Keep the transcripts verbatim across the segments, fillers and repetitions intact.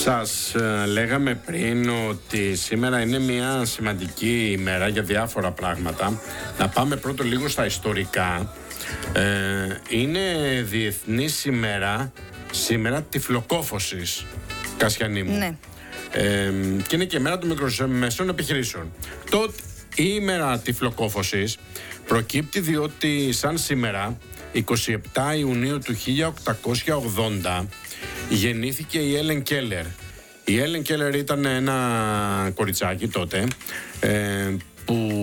Σας ε, λέγαμε πριν ότι σήμερα είναι μια σημαντική ημέρα για διάφορα πράγματα. Να πάμε πρώτο λίγο στα ιστορικά. Ε, είναι Διεθνής ημέρα σήμερα τυφλοκόφωσης, Κασιανή μου. Ναι. Ε, και είναι και η μέρα των μικρομεσαίων επιχειρήσεων. Το, η ημέρα τυφλοκόφωσης προκύπτει διότι σαν σήμερα, εικοστή εβδόμη Ιουνίου του χίλια οκτακόσια ογδόντα, γεννήθηκε η Έλεν Κέλλερ. Η Έλεν Κέλλερ ήταν ένα κοριτσάκι τότε ε, που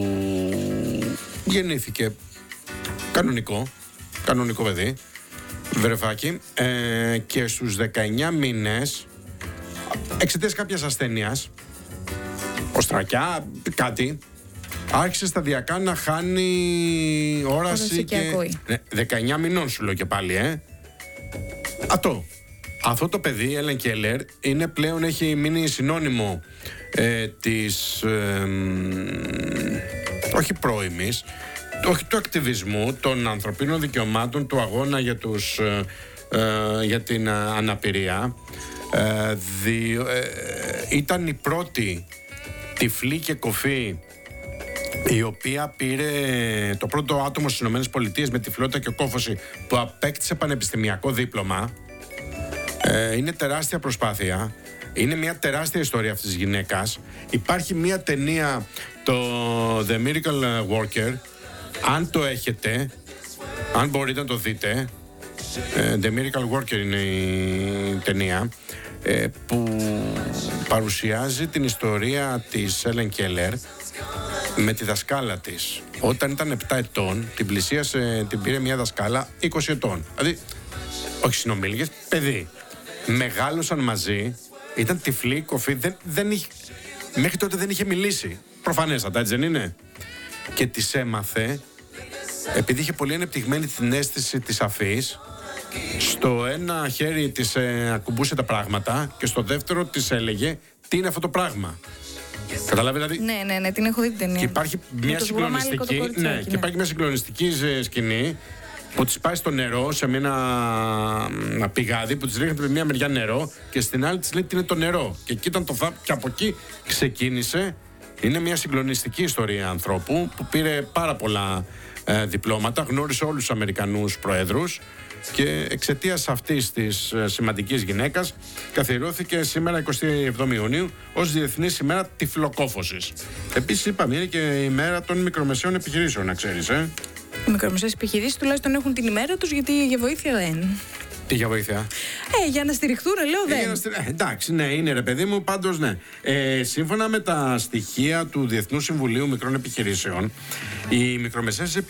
γεννήθηκε κανονικό, κανονικό παιδί, βρεφάκι, ε, και στους δεκαεννιά μήνες, εξαιτίας κάποιας ασθένειας, οστρακιά, κάτι, άρχισε σταδιακά να χάνει όραση και... Ναι, δεκαεννιά μηνών σου λέω και πάλι, ε. Αυτό. Αυτό το παιδί, η Έλεν Κέλλερ, είναι πλέον, έχει μείνει συνώνυμο ε, της, ε, όχι πρώιμης, όχι του ακτιβισμού, των ανθρωπίνων δικαιωμάτων, του αγώνα για, τους, ε, ε, για την αναπηρία. Ε, δι, ε, ήταν η πρώτη τυφλή και κοφή η οποία πήρε το πρώτο άτομο στις ΗΠΑ με τυφλότητα και κόφωση που απέκτησε πανεπιστημιακό δίπλωμα. Ε, είναι τεράστια προσπάθεια. Είναι μια τεράστια ιστορία αυτής της γυναίκας. Υπάρχει μια ταινία, το The Miracle Worker. Αν το έχετε, αν μπορείτε να το δείτε, ε, The Miracle Worker είναι η ταινία, ε, που παρουσιάζει την ιστορία της Έλεν Κέλλερ με τη δασκάλα της. Όταν ήταν επτά ετών, την πλησίασε, την πήρε μια δασκάλα είκοσι ετών. Δηλαδή, όχι συνομήλικες, παιδί. Μεγάλωσαν μαζί, ήταν τυφλή, κοφή, δεν, δεν είχε, μέχρι τότε δεν είχε μιλήσει. Προφανέστατα, έτσι δεν είναι? Και της έμαθε, επειδή είχε πολύ ανεπτυγμένη την αίσθηση της αφής, στο ένα χέρι της ε, ακουμπούσε τα πράγματα και στο δεύτερο της έλεγε τι είναι αυτό το πράγμα. Καταλάβει δηλαδή. Ναι, ναι, ναι, την έχω δει την ταινία. Και υπάρχει μια συγκλονιστική, ναι, ναι. Και υπάρχει μια συγκλονιστική σκηνή που της πάει στο νερό, σε ένα πηγάδι που της ρίχνει από μια μεριά νερό και στην άλλη της λέει τι είναι το νερό. Και εκεί ήταν το θά... και από εκεί ξεκίνησε. Είναι μια συγκλονιστική ιστορία ανθρώπου που πήρε πάρα πολλά ε, διπλώματα, γνώρισε όλους τους Αμερικανούς προέδρους και εξαιτίας αυτής της ε, σημαντικής γυναίκας καθιερώθηκε σήμερα εικοστή εβδόμη Ιουνίου ως Διεθνής ημέρα τυφλοκόφωσης. Επίσης είπαμε είναι και η μέρα των μικρομεσαίων επιχειρήσεων, να ξέρεις, ε. Οι μικρομεσαίες επιχειρήσεις τουλάχιστον έχουν την ημέρα τους, γιατί για βοήθεια δεν. Τι για βοήθεια? Ε, για να στηριχτούν, λέω δεν. Ε, για να στηρι... ε, εντάξει, ναι, είναι ρε παιδί μου, πάντως ναι. Ε, σύμφωνα με τα στοιχεία του Διεθνούς Συμβουλίου Μικρών Επιχειρήσεων, οι μικρομεσαίες επιχειρήσεις